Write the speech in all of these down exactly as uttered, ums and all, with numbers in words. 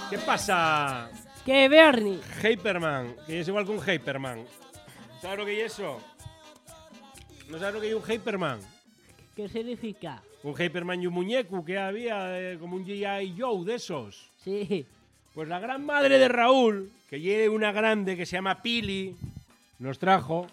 ¿Qué pasa? ¿Qué, Bernie? Hyperman, que es igual que un Hyperman. ¿Sabes lo que es eso? ¿No sabes lo que es un Hyperman? ¿Qué significa? Un Hyperman y un muñeco que había, eh, como un G I Joe de esos. Sí. Pues la gran madre de Raúl, que lleve una grande que se llama Pili, nos trajo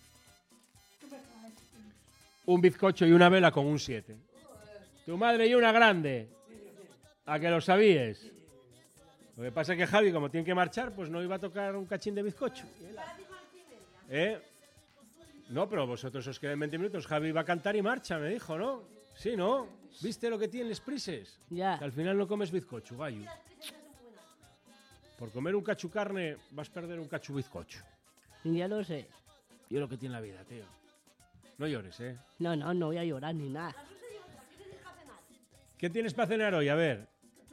un bizcocho y una vela con un siete. Tu madre y una grande. ¿A que lo sabías? Lo que pasa es que Javi, como tiene que marchar, pues no iba a tocar un cachín de bizcocho. ¿Eh? No, pero vosotros os quedan veinte minutos. Javi va a cantar y marcha, me dijo, ¿no? Sí, ¿no? ¿Viste lo que tienen los prises? Ya. Que al final no comes bizcocho, gallo. Por comer un cachu carne vas a perder un cachu bizcocho. Ya lo sé. Y es lo que tiene la vida, tío. No llores, ¿eh? No, no, no voy a llorar ni nada. ¿Qué tienes para cenar hoy? A ver.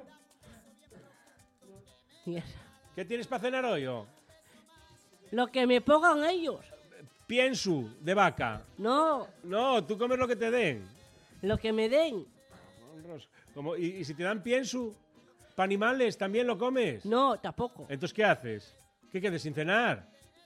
Y eso. ¿Qué tienes para cenar hoy? Oh? Lo que me pongan ellos. Pienso de vaca. No, No, tú comes lo que te den. lo que me den. Como, y, y si te dan pienso para animales, ¿también lo comes? No, tampoco. Entonces, ¿qué haces? ¿Qué quedes sin cenar?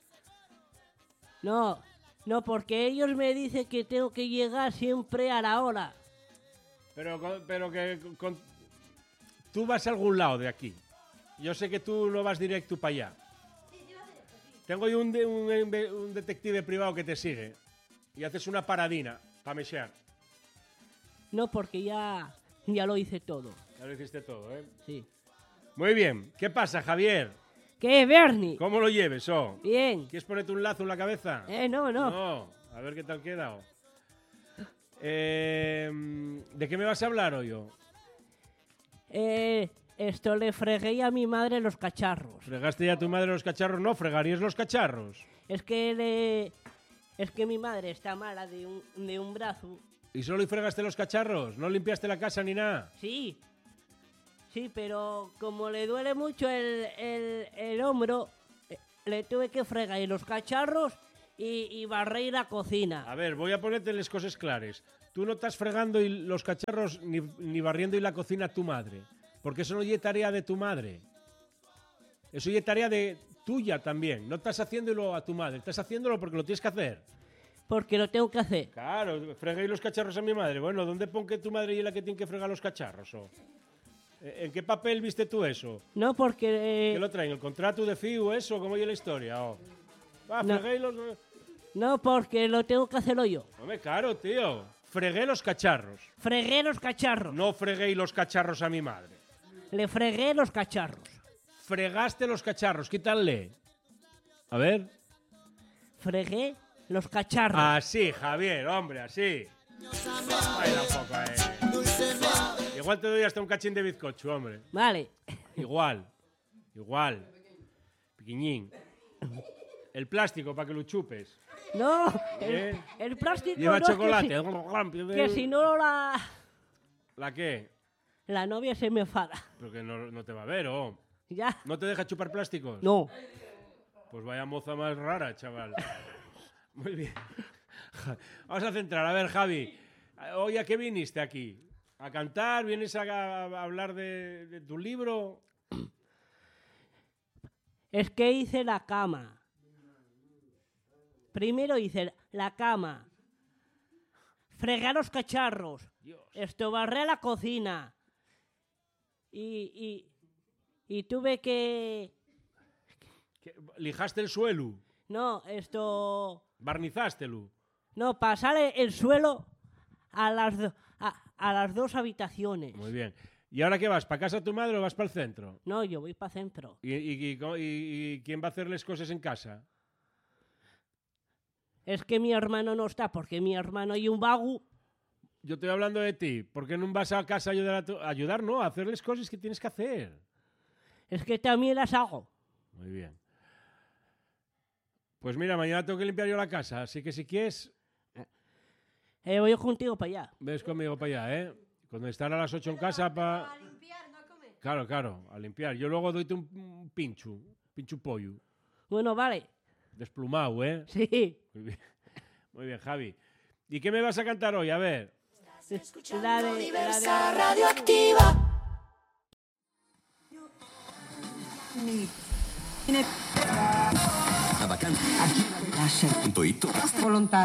No, no, porque ellos me dicen que tengo que llegar siempre a la hora. Pero, con- pero que con- tú vas a algún lado de aquí. Yo sé que tú no vas directo para allá. Tengo yo un, de- un, un detective privado que te sigue y haces una paradina para mexer. No, porque ya, ya lo hice todo. Ya lo hiciste todo, ¿eh? Sí. Muy bien. ¿Qué pasa, Javier? ¿Qué, Bernie? ¿Cómo lo lleves, oh? Bien. ¿Quieres ponerte un lazo en la cabeza? Eh, no, no. No. A ver qué tal queda. oh. Eh, ¿De qué me vas a hablar hoy, oh? Eh, esto le fregué a mi madre los cacharros. ¿Fregaste ya a tu madre los cacharros? No, fregarías los cacharros. Es que le... Es que mi madre está mala de un, de un brazo. ¿Y solo y fregaste los cacharros? ¿No limpiaste la casa ni nada? Sí. Sí, pero como le duele mucho el, el, el hombro, eh, le tuve que fregar los cacharros y, y barrer la cocina. A ver, voy a ponerte las cosas claras. Tú no estás fregando y los cacharros ni, ni barriendo y la cocina a tu madre. Porque eso no es tarea de tu madre. Eso es tarea de tuya también. No estás haciéndolo a tu madre. Estás haciéndolo porque lo tienes que hacer. Porque lo tengo que hacer. Claro, fregué los cacharros a mi madre. Bueno, ¿dónde pon que tu madre es la que tiene que fregar los cacharros? Oh? ¿En qué papel viste tú eso? No, porque... eh, ¿Qué lo traen? ¿El contrato de F I U eso? ¿Cómo es la historia? Oh? Va, No. fregué los... No, porque lo tengo que hacerlo yo. Hombre, claro, tío. Fregué los cacharros. Fregué los cacharros. No fregué los cacharros a mi madre. Le fregué los cacharros. Fregaste los cacharros, quítale. A ver. Fregué los cacharros. Así, Javier, hombre, así. Baila un poco, eh. Igual te doy hasta un cachín de bizcocho, hombre. Vale. Igual. Igual. Piquiñín. El plástico para que lo chupes. No, el, Bien. el plástico Lleva no, es chocolate. Que si, que si no la, ¿La qué? la novia se me enfada. Porque no, no te va a ver, oh. Ya. ¿No te deja chupar plásticos? No. Pues vaya moza más rara, chaval. Muy bien. Vamos a centrar. A ver, Javi. Hoy, ¿a qué viniste aquí? ¿A cantar? ¿Vienes a, a hablar de, de tu libro? Es que hice la cama. Primero hice la cama. Fregué los cacharros. Dios. Esto barré la cocina. Y, y, y tuve que... ¿Qué? ¿Lijaste el suelo? No, esto... ¿Barnizástelo? No, pasar el suelo a las, do- a, a las dos habitaciones. Muy bien. ¿Y ahora qué vas? ¿Para casa de tu madre o vas para el centro? No, yo voy para centro. ¿Y, y- y co- y- y quién va a hacerles cosas en casa? Es que mi hermano no está, porque mi hermano y un vago. Yo estoy hablando de ti. ¿Por qué no vas a casa a ayudar a tu... ayudar, no, a hacerles cosas que tienes que hacer? Es que también las hago. Muy bien. Pues mira, mañana tengo que limpiar yo la casa, así que si quieres, Eh, voy contigo para allá. ves conmigo para allá, ¿eh? Cuando estar a las ocho en casa para... A limpiar, no a comer. Claro, claro, a limpiar. Yo luego doy un, un pincho, pincho pollo, Bueno, vale. desplumado, ¿eh? Sí. Muy bien. Muy bien, Javi. ¿Y qué me vas a cantar hoy? A ver. La de, la Diversa de... radioactiva. La vacanza. Aquí. Lascia. Punto it. Volontari.